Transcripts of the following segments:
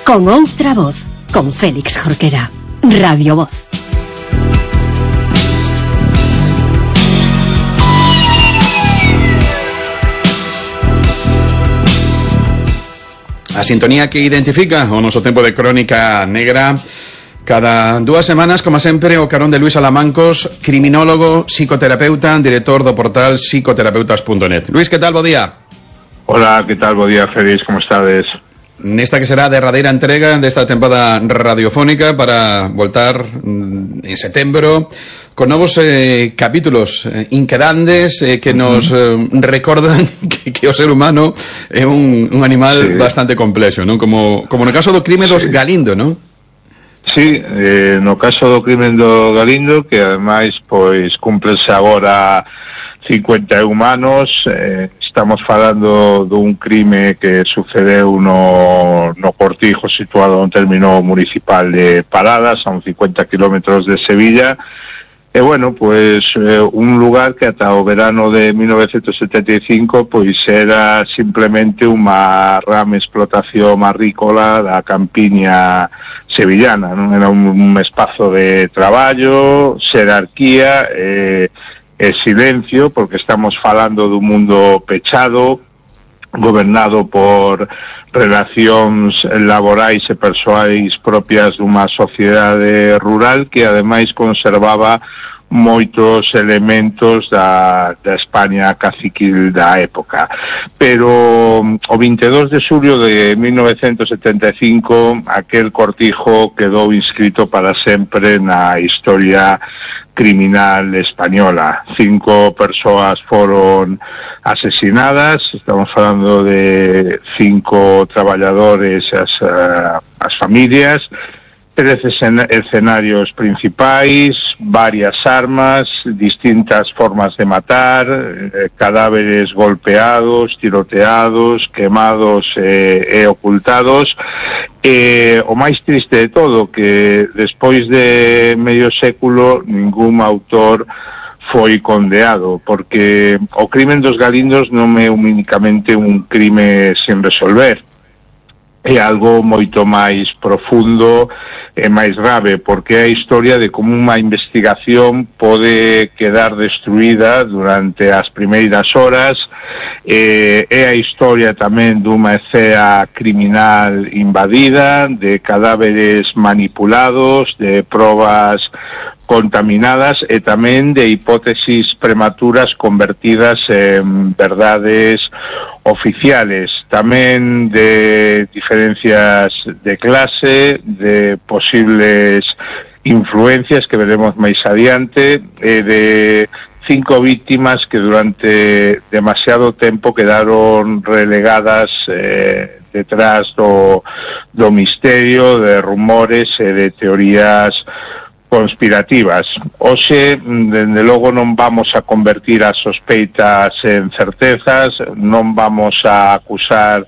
Con outra voz, con Félix Jorquera. Radio Voz. A sintonía que identifica o noso tempo de crónica negra. Cada 2 semanas, como sempre, o carón de Luis Alamancos, criminólogo, psicoterapeuta, director do portal psicoterapeutas.net. Luis, que tal, bo día? Hola, que tal, bo día, Félix, como estades? Nesta que será a derradeira entrega desta tempada radiofónica para voltar en setembro con novos capítulos inquedantes que nos recordan que o ser humano é un animal bastante complexo, non? Como no caso do crime dos Galindo, non? Sí, no caso do crime do Galindo, que ademais pois cúmplense agora 51 anos, estamos falando dun crime que sucedeu no Cortijo, situado no término municipal de Paradas, a uns 50 kilómetros de Sevilla. E bueno, pois un lugar que ata o verano de 1975 pois era simplemente unha rama explotación agrícola da campiña sevillana, non era un espazo de traballo, xerarquía e silencio, porque estamos falando dun mundo pechado, gobernado por relacións laborais e persoais propias dunha sociedade rural que ademais conservaba moitos elementos da España caciquil da época. Pero o 22 de xulio de 1975 aquel cortijo quedou inscrito para sempre na historia criminal española. 5 persoas foron asesinadas, estamos falando de 5 traballadores, as familias, 13 escenarios principais, varias armas, distintas formas de matar, cadáveres golpeados, tiroteados, quemados e ocultados. O máis triste de todo, que despois de medio século ningún autor foi condeado, porque o crimen dos Galindos non é únicamente un crime sen resolver. É algo moito máis profundo e máis grave, porque é a historia de como unha investigación pode quedar destruída durante as primeiras horas. É a historia tamén dunha escena criminal invadida, de cadáveres manipulados, de probas contaminadas e tamén de hipótesis prematuras convertidas en verdades oficiales, tamén de diferencias de clase, de posibles influencias que veremos máis adiante, e de 5 víctimas que durante demasiado tempo quedaron relegadas detrás do misterio, de rumores e de teorías conspirativas. Hoxe, dende logo, non vamos a convertir as sospeitas en certezas, non vamos a acusar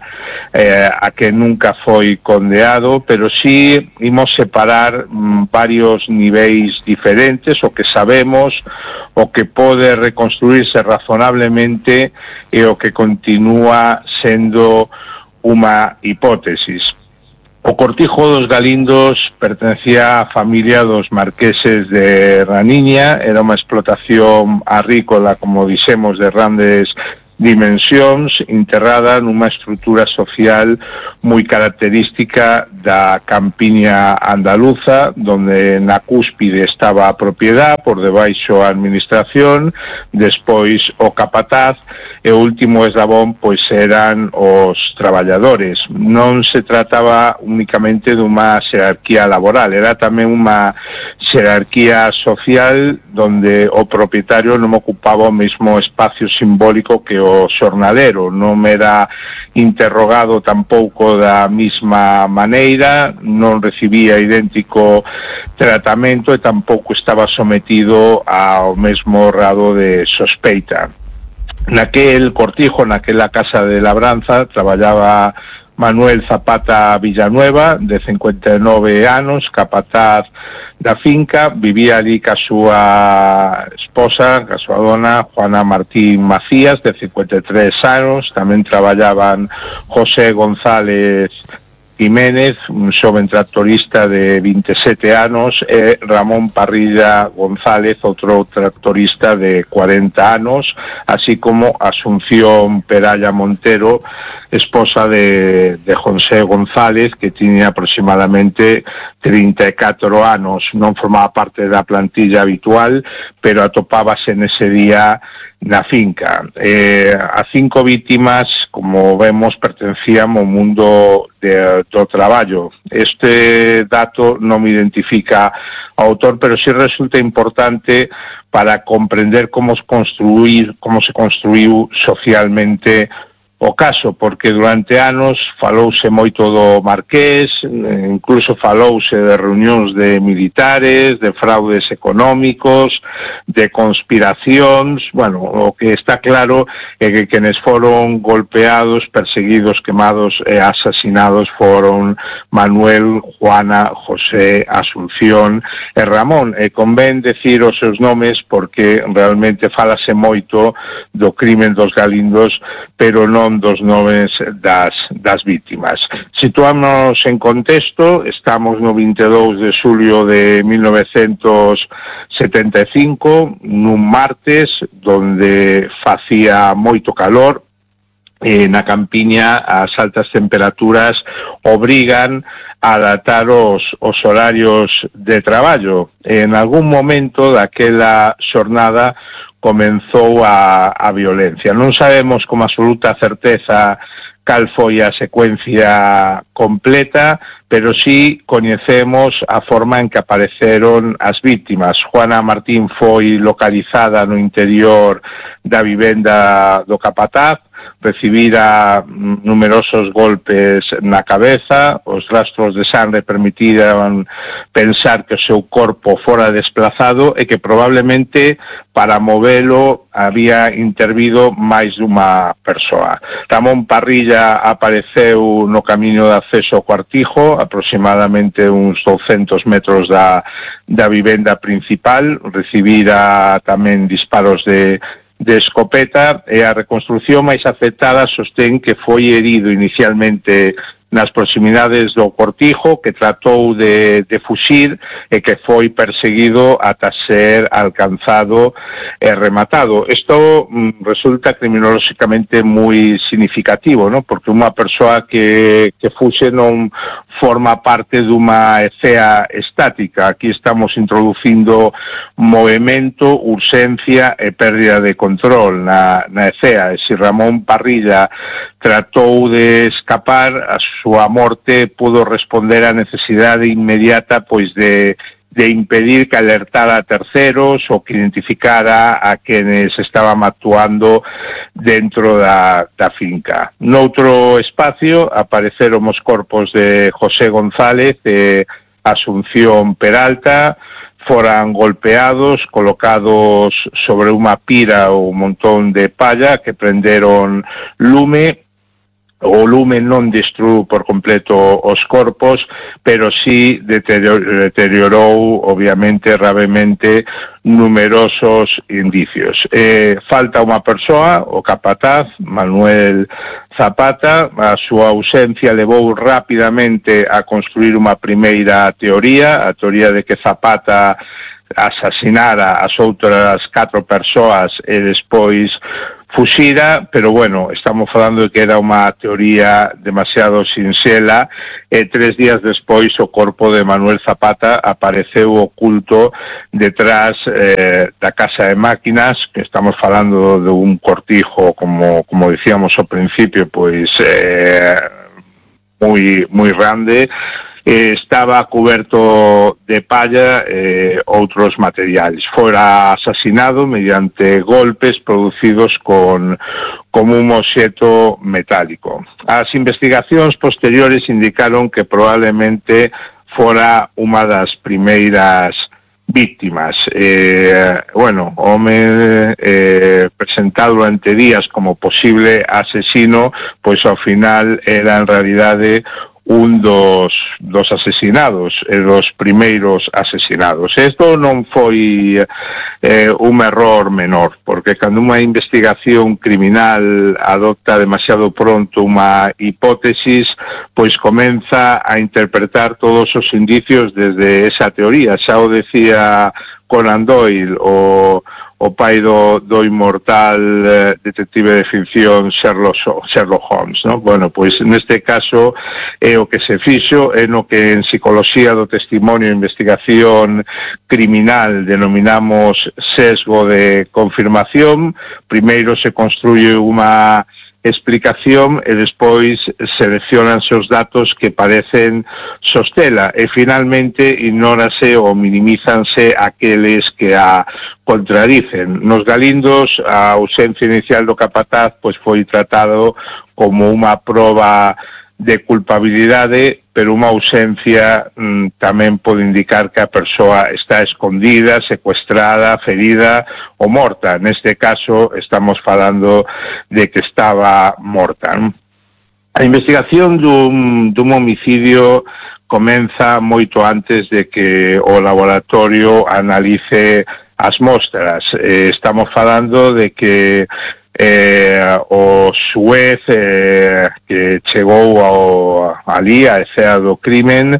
a que nunca foi condeado, pero sí imos separar varios niveis diferentes, o que sabemos, o que pode reconstruirse razonablemente e o que continúa sendo unha hipótesis. O Cortijo dos Galindos pertencía á familia dos marqueses de Raniña, era unha explotación agrícola, como dixemos, de grandes dimensións, enterrada nunha estrutura social moi característica da campiña andaluza, donde na cúspide estaba a propiedade, por debaixo a administración, despois o capataz, e o último eslabón pois eran os traballadores. Non se trataba únicamente dunha xerarquía laboral, era tamén unha xerarquía social donde o propietario non ocupaba o mesmo espacio simbólico que o xornalero, non era interrogado tampouco da mesma maneira, non recibía idéntico tratamento e tampouco estaba sometido ao mesmo grado de sospeita. Naquel cortijo, naquela casa de labranza, traballaba Manuel Zapata Villanueva, de 59 anos, capataz da finca. Vivía ali ca súa esposa, ca súa dona, Juana Martín Macías, de 53 anos. Tamén traballaban José González Jiménez, un xoven tractorista de 27 anos, e Ramón Parrilla González, outro tractorista de 40 anos, así como Asunción Peralla Montero, esposa de José González, que tiña aproximadamente 34 anos. Non formaba parte da plantilla habitual, pero atopábase nese día na finca. As 5 vítimas, como vemos, pertencían ao mundo do traballo. Este dato non me identifica ao autor, pero sí resulta importante para comprender como se construiu socialmente o caso, porque durante anos falouse moito do Marqués, incluso falouse de reunións de militares, de fraudes económicos, de conspiracións. Bueno, o que está claro é que quenes foron golpeados, perseguidos, quemados e asasinados foron Manuel, Juana, José, Asunción e Ramón. E convén decir os seus nomes porque realmente falase moito do crimen dos Galindos, pero non dos nomes das vítimas. Situámonos en contexto, estamos no 22 de xulio de 1975, nun martes, donde facía moito calor. Na campiña as altas temperaturas obrigan a adaptar os horarios de traballo. En algún momento daquela xornada comenzou a violencia. Non sabemos con absoluta certeza cal foi a secuencia completa, pero sí coñecemos a forma en que apareceron as vítimas. Juana Martín foi localizada no interior da vivenda do capataz, recibira numerosos golpes na cabeza, os rastros de sangre permitiran pensar que o seu corpo fora desplazado e que probablemente para movelo había intervido máis dunha persoa. Ramón Parrilla apareceu no camiño de acceso ao cuartijo, aproximadamente uns 200 metros da vivenda principal, recibira tamén disparos de escopeta, e a reconstrucción máis afectada sostén que foi herido inicialmente nas proximidades do cortijo, que tratou de fuxir e que foi perseguido ata ser alcanzado e rematado. Isto resulta criminolóxicamente moi significativo, ¿no? Porque unha persoa que fuxe non forma parte dunha ecea estática. Aquí estamos introducindo movimento, urxencia e pérdida de control na ecea. E se Ramón Parrilla tratou de escapar, a súa morte pudo responder á necesidade inmediata pois de impedir que alertara a terceros ou que identificara a quenes estaban actuando dentro da finca. Noutro espacio apareceron os corpos de José González e Asunción Peralta, foran golpeados, colocados sobre unha pira ou un montón de palla que prenderon lume. O lume non destruiu por completo os corpos, pero sí deteriorou, obviamente, gravemente, numerosos indicios. Falta unha persoa, o capataz, Manuel Zapata. A súa ausencia levou rapidamente a construir unha primeira teoría, a teoría de que Zapata asasinara as outras 4 persoas e despois fuxira, pero bueno, estamos falando de que era unha teoría demasiado sinxela, e 3 días despois o corpo de Manuel Zapata apareceu oculto detrás da casa de máquinas, que estamos falando de un cortijo, como dicíamos ao principio, pois moi grande. Estaba cuberto de palla e outros materiais. Fora asasinado mediante golpes producidos con un obxeto metálico. As investigacións posteriores indicaron que probablemente fora unha das primeiras víctimas. O home presentado durante días como posible asesino, pois ao final era en realidade un dos asesinados, dos primeiros asesinados. Isto non foi un error menor, porque cando unha investigación criminal adopta demasiado pronto unha hipótesis, pois comeza a interpretar todos os indicios desde esa teoría. Xa o decía Conan Doyle, o pai do inmortal detective de ficción Sherlock Holmes, ¿no? Bueno, pois neste caso é o que se fixo, é no que en psicología do testimonio e investigación criminal denominamos sesgo de confirmación. Primeiro se construye unha explicación e despois seleccionanse os datos que parecen sostela e finalmente ignórase ou minimízanse aqueles que a contradicen. Nos Galindos a ausencia inicial do capataz pois foi tratado como unha proba de culpabilidade, pero unha ausencia tamén pode indicar que a persoa está escondida, secuestrada, ferida ou morta. Neste caso estamos falando de que estaba morta. A investigación dun homicidio comeza moito antes de que o laboratorio analice as mostras. Estamos falando de que o xuez que chegou ali a escena do crimen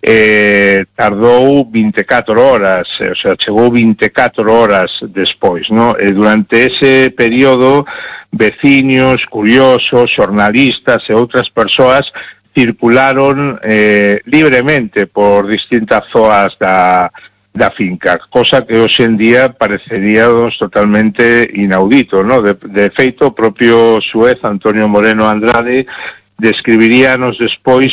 tardou 24 horas, o sea, chegou 24 horas despois, ¿no? E durante ese período veciños, curiosos, xornalistas e outras persoas circularon libremente por distintas zonas da finca, cosa que hoxe en día parecería totalmente inaudito, ¿no? De feito, o propio xuez Antonio Moreno Andrade describiríanos despois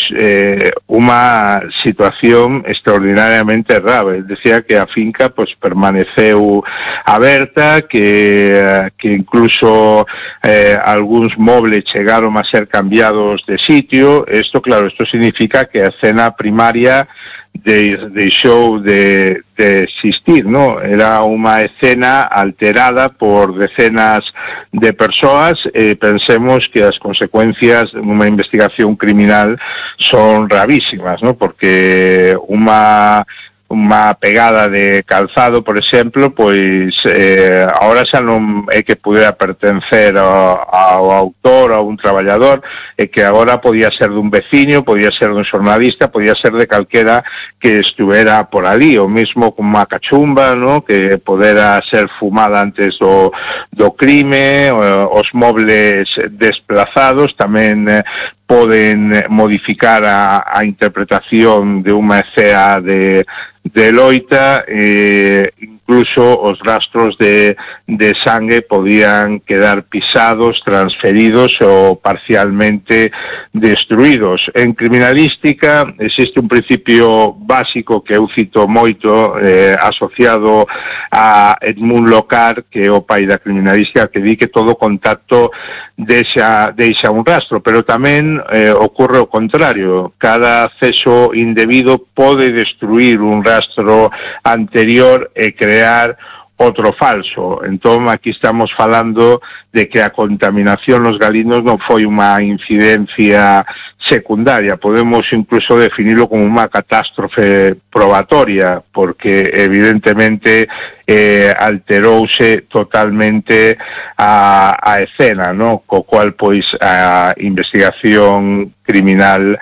unha situación extraordinariamente rara. Decía que a finca pues permaneceu aberta, que incluso algúns mobles chegaron a ser cambiados de sitio. Isto, claro, isto significa que a escena primaria deixou de existir, ¿no? Era unha escena alterada por decenas de persoas e pensemos que as consecuencias dunha investigación criminal son gravísimas, ¿no? Porque unha pegada de calzado, por exemplo, pois agora xa non é que pudera pertencer ao autor, a un traballador, é que agora podía ser dun veciño, podía ser dun xornalista, podía ser de calquera que estuvera por ali, o mesmo como a cachumba, ¿no? Que podera ser fumada antes do crime, os mobles desplazados tamén poden modificar a interpretación de unha escena de loita, incluso os rastros de sangue podían quedar pisados, transferidos ou parcialmente destruídos. En criminalística existe un principio básico que eu cito moito, asociado a Edmund Locard, que é o pai da criminalística, que di que todo contacto deixa un rastro, pero tamén ocurre o contrario. Cada acceso indebido pode destruir un rastro anterior e crear outro falso. Entón, aquí estamos falando de que a contaminación nos Galindos non foi unha incidencia secundaria. Podemos incluso definirlo como unha catástrofe probatoria, porque evidentemente alterouse totalmente a escena, ¿no? Co cual, pois, a investigación criminal,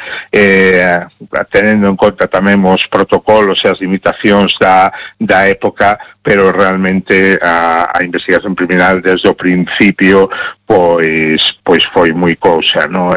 tenendo en conta tamén os protocolos e as limitacións da época, pero realmente a investigación criminal desde o principio pois foi moi cousa, ¿no?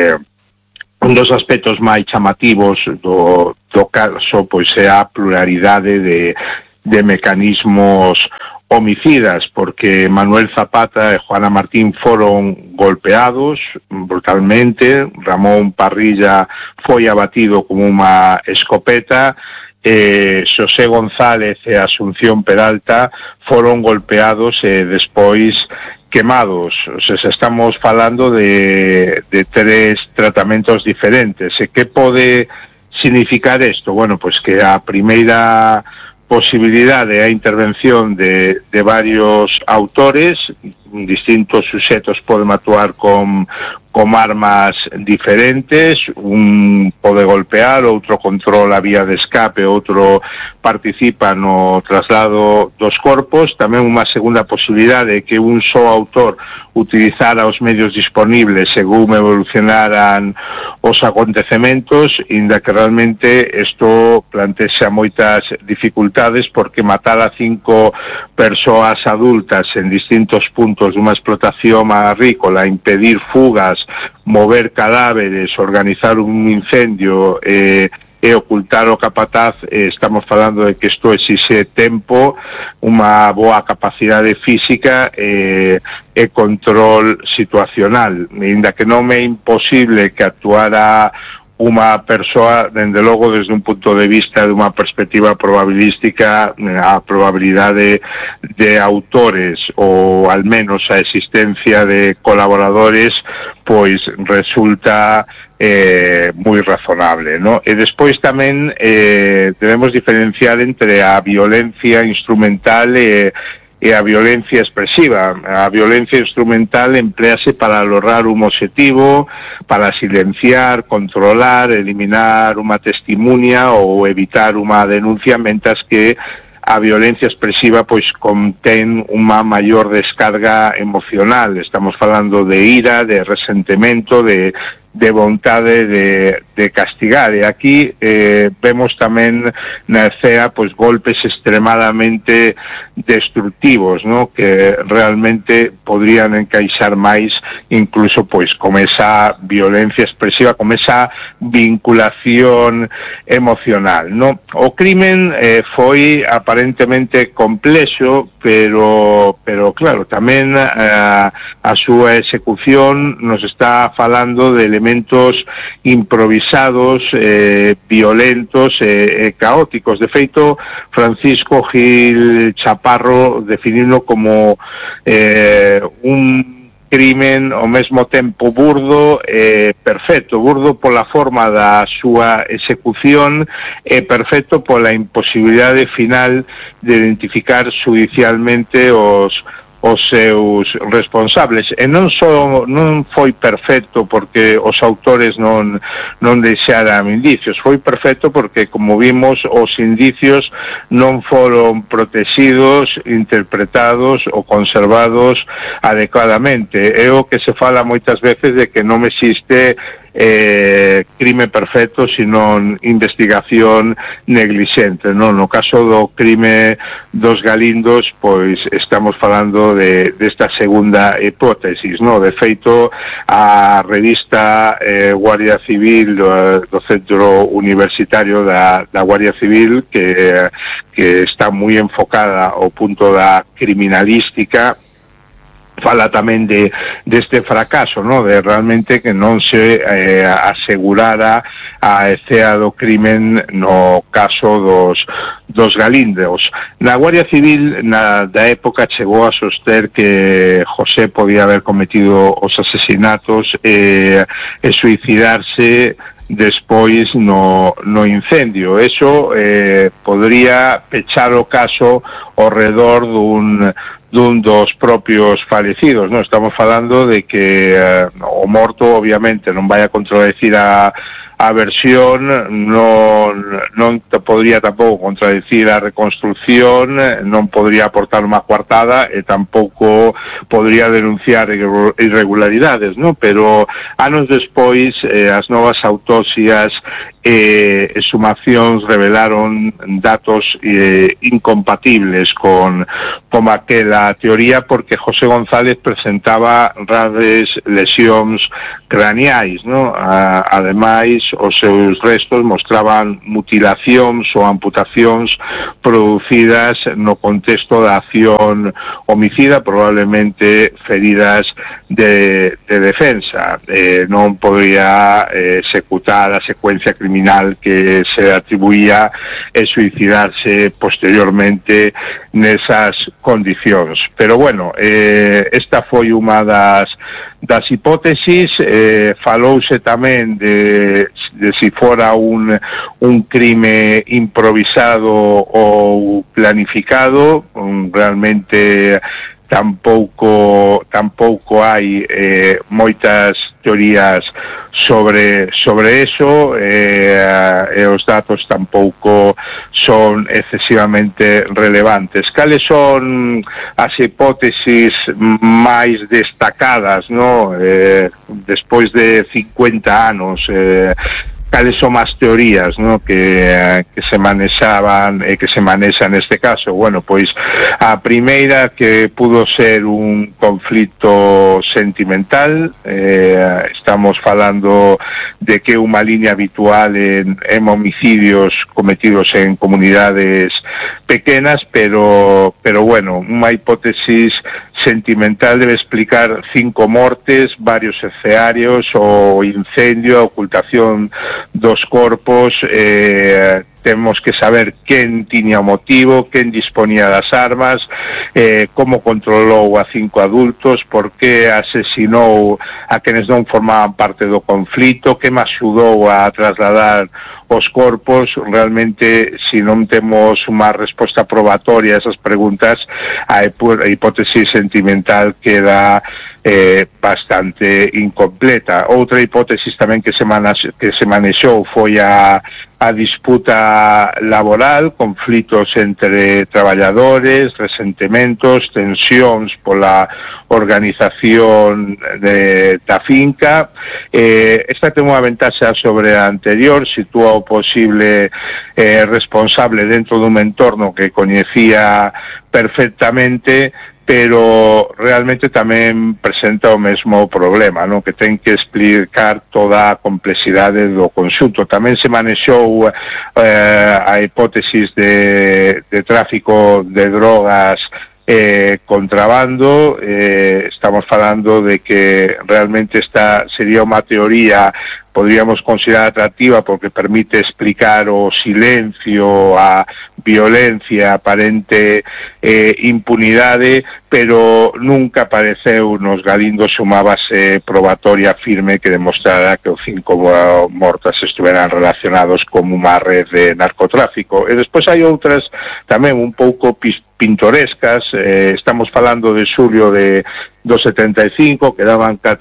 Un dos aspectos máis chamativos do caso pois é a pluralidade de mecanismos homicidas, porque Manuel Zapata e Juana Martín foron golpeados brutalmente, Ramón Parrilla foi abatido con unha escopeta, Xosé González e Asunción Peralta foron golpeados e despois quemados. O sea, estamos falando de tres tratamentos diferentes. E que pode significar isto? Bueno, pois que a primeira posibilidade a intervención de varios autores, distintos suxetos poden actuar con con armas diferentes, un pode golpear, outro controla a vía de escape, outro participa no traslado dos corpos. Tamén unha segunda posibilidade que un só autor utilizara os medios disponibles según evolucionaran os acontecementos, inda que realmente isto plantexa moitas dificultades, porque matar a 5 persoas adultas en distintos puntos dunha explotación agrícola, impedir fugas, mover cadáveres, organizar un incendio e ocultar o capataz, estamos falando de que isto exixe tempo, unha boa capacidade física e control situacional, inda que non é imposible que actuara unha persoa, dende logo, desde un punto de vista de unha perspectiva probabilística, a probabilidade de autores ou al menos a existencia de colaboradores pois resulta moi razonable, ¿no? E despois tamén debemos diferenciar entre a violencia instrumental e a violencia expresiva. A violencia instrumental emplease para lograr un objetivo, para silenciar, controlar, eliminar unha testimonia ou evitar unha denuncia, mentras que a violencia expresiva pois contén unha maior descarga emocional. Estamos falando de ira, de resentimento, de vontade de castigar, e aquí vemos tamén na escena pois golpes extremadamente destructivos, ¿no?, que realmente podrían encaixar máis incluso pois con esa violencia expresiva, con esa vinculación emocional, ¿no? O crimen foi aparentemente complexo, pero claro, tamén a súa execución nos está falando de elementos improvisados, violentos e caóticos. De feito, Francisco Gil Chaparro definiuno como un crimen ao mesmo tempo burdo e perfecto, burdo pola forma da súa execución e perfecto pola imposibilidade final de identificar judicialmente os seus responsables. E non foi perfecto porque os autores non deixaran indicios, foi perfecto porque, como vimos, os indicios non foron protegidos, interpretados ou conservados adecuadamente. É o que se fala moitas veces de que non existe crime perfecto, sino investigación neglixente, non? No caso do crime dos Galindos, pois estamos falando desta segunda hipótesis, non? De feito, a revista Guardia Civil do Centro Universitario da Guardia Civil, que está moi enfocada ao punto da criminalística, fala tamén deste fracaso, ¿no?, de realmente que non se asegurara a escena do crimen no caso dos Galindos. Na Guardia Civil da época chegou a soster que José podía haber cometido os asesinatos e suicidarse despois no incendio. Eso podría pechar o caso ao redor dun dos propios falecidos, non? Estamos falando de que o morto obviamente non vai a contradecir a versión, non podría tampouco contradecir a reconstrucción, non podría aportar unha coartada e tampouco podría denunciar irregularidades, non? Pero anos despois as novas autopsias e exhumacións revelaron datos incompatibles con aquela teoría, porque José González presentaba graves lesións craneais, non? Ademais, os seus restos mostraban mutilacións ou amputacións producidas no contexto da acción homicida, probablemente feridas de defensa. Non podría executar a secuencia criminal que se atribuía e suicidarse posteriormente nesas condicións. Pero bueno, esta foi unha das hipótesis. Falouse tamén de si fora un crime improvisado ou planificado. Realmente tampouco hai moitas teorías sobre eso, e os datos tampouco son excesivamente relevantes. Cales son as hipótesis máis destacadas, no? Despois de 50 anos, cales son as teorías, no, que se manexaban e que se manexan neste caso? Bueno, pois a primeira, que pudo ser un conflito sentimental. Estamos falando de que unha liña habitual en homicidios cometidos en comunidades pequenas, pero bueno, unha hipótesis sentimental debe explicar 5 mortes, varios escearios, o incendio, a ocultación dos corpos. Temos que saber quen tiña o motivo, quen disponía das armas, como controlou a 5 adultos, por que asesinou a quenes non formaban parte do conflito, que me axudou a trasladar os corpos. Realmente, se non temos unha resposta probatoria a esas preguntas, a hipótesis sentimental queda bastante incompleta. Outra hipótesis tamén que se manexou foi a disputa laboral, conflitos entre traballadores, resentimentos, tensións pola organización da finca. Esta ten unha ventaxa sobre a anterior, sitúa o posible responsable dentro dun entorno que coñecía perfectamente, pero realmente tamén presenta o mesmo problema, no? Que ten que explicar toda a complexidade do conxunto. Tamén se manexou a hipótesis de tráfico de drogas, contrabando. Estamos falando de que realmente esta sería unha teoría, podríamos considerar atractiva, porque permite explicar o silencio, a violencia, aparente impunidade, pero nunca apareceu nos Galindos unha base probatoria firme que demostrara que os 5 mortas estuveran relacionados con unha red de narcotráfico. E despois hai outras tamén un pouco pintorescas. Estamos falando de xulio do 75, quedaban 4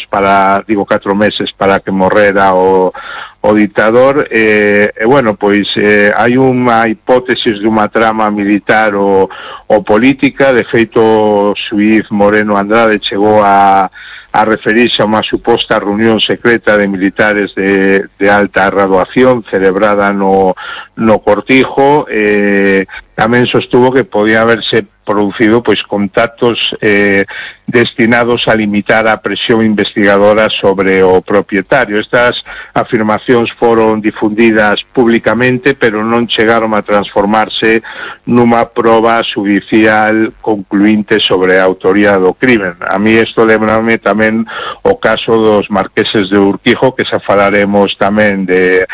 meses para que morrera o dictador. Bueno, pois hai unha hipótesis de unha trama militar o política. De feito, o xuíz Moreno Andrade chegou a referirse a unha suposta reunión secreta de militares de alta graduación celebrada no Cortijo. Tamén sostuvo que podía haberse producido pois contactos destinados a limitar a presión investigadora sobre o propietario. Estas afirmacións foron difundidas públicamente, pero non chegaron a transformarse nunha proba xudicial concluinte sobre a autoría do crimen. A mí isto lembrame tamén o caso dos marqueses de Urquijo, que xa falaremos tamén de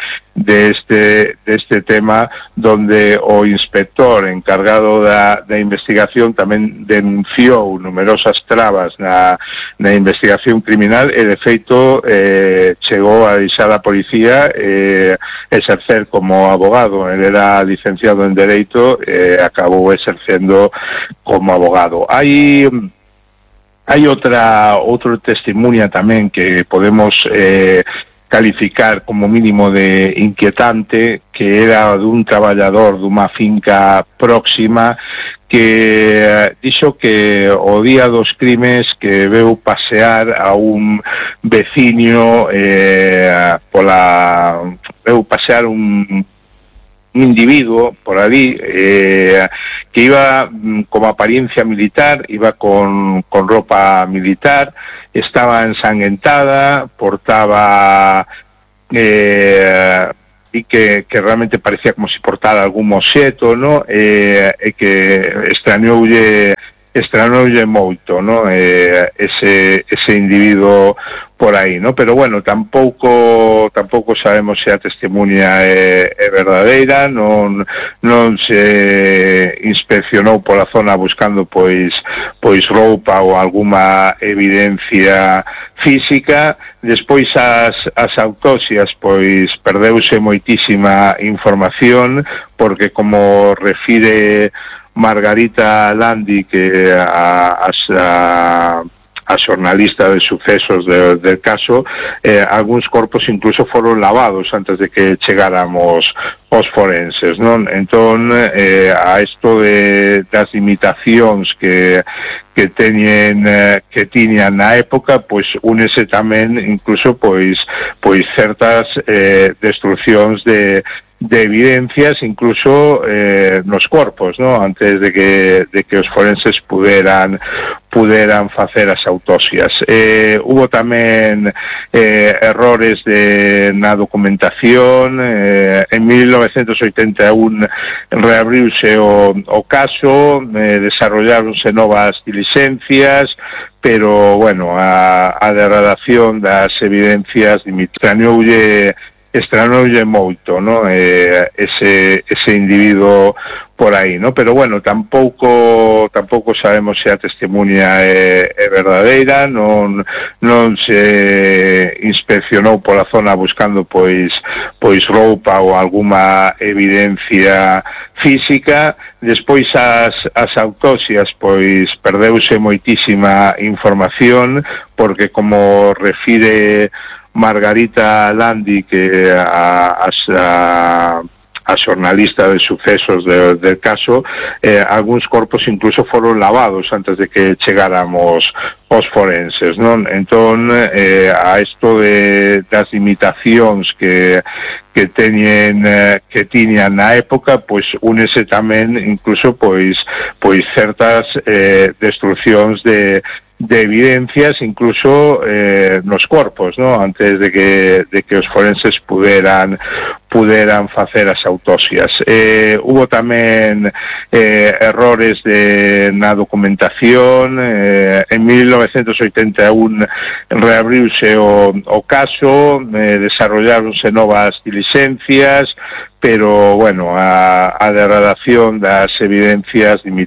este tema, donde o inspector encargado da investigación tamén denunciou numerosas trabas na investigación criminal, e de feito chegou a deixar a policía exercer como abogado. Ele era licenciado en Dereito e acabou exercendo como abogado. Hai outro testimonia tamén que podemos calificar como mínimo de inquietante, que era dun traballador dunha finca próxima, que dixo que o día dos crimes que veu pasear a un veciño veu pasear un individuo por ali que iba como apariencia militar, iba con ropa militar, estaba ensanguentada, portaba e que realmente parecía como si portara algún moxeto, no? E que extrañoulle moito, no? Ese individuo por aí, no? Pero bueno, tampouco sabemos se a testemunha é verdadeira. Non se inspeccionou pola zona buscando pois roupa ou alguma evidencia física. Despois as autopsias pois perdeuse moitísima información, porque como refire Margarita Landi, que a xornalista de sucesos del caso, algúns corpos incluso foron lavados antes de que chegáramos os forenses, non? Entón, a isto das limitacións que tiñan na época, pois únese tamén incluso pois certas destruccións de evidencias, incluso nos corpos, ¿no? Antes de que os forenses puderan facer as autopsias. Hubo tamén errores na documentación. En 1981 reabriuse o caso, desarrolláronse novas diligencias, pero, bueno, a degradación das evidencias estranoulle moito, ¿no? Ese individuo por aí, ¿no? Pero bueno, tampouco sabemos se a testemunha é verdadeira, non se inspeccionou pola zona buscando pois roupa ou alguma evidencia física. Despois as autopsias pois perdeuse moitísima información, porque como refire Margarita Landi, que a xornalista de sucesos del caso, algúns corpos incluso foron lavados antes de que chegáramos os forenses, non? Entón, a isto das limitacións que tiñan na época, pois únese tamén incluso pois certas destruccións de evidencias, incluso nos corpos, ¿no? Antes de que os forenses puderan facer as autopsias. Hubo tamén errores na documentación. En 1981 reabriuse o caso, desarrolláronse novas diligencias, pero, bueno, a degradación das evidencias